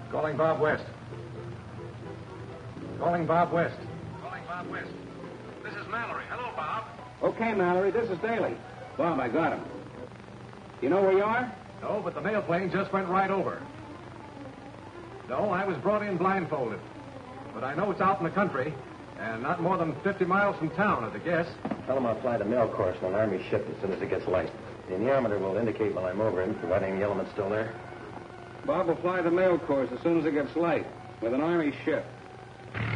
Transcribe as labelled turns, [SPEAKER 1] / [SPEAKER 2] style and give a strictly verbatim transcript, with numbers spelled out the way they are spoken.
[SPEAKER 1] Calling Bob West. Calling Bob West. Calling Bob West. This is Mallory. Hello, Bob.
[SPEAKER 2] Okay, Mallory, this is Daly. Bob, I got him. You know where you are?
[SPEAKER 1] No, but the mail plane just went right over. No, I was brought in blindfolded. But I know it's out in the country, and not more than fifty miles from town, at the guess.
[SPEAKER 3] Tell him I'll fly the mail course on an Army ship as soon as it gets light. The anemometer will indicate while I'm over him, providing the element's still there.
[SPEAKER 2] Bob will fly the mail course as soon as it gets light, with an Army ship.